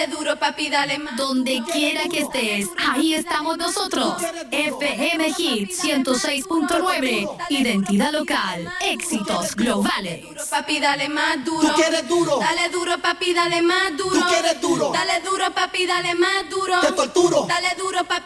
Dale duro, papi, dale más. Donde quiera que estés, ahí estamos nosotros. FM Hit 106.9. Identidad local. Éxitos globales. Duro, papi, dale más duro. Tú quieres duro. Dale duro, papi, dale más duro. Tú quieres duro. Dale duro, papi, dale más duro. Te torturo. Dale duro, papi.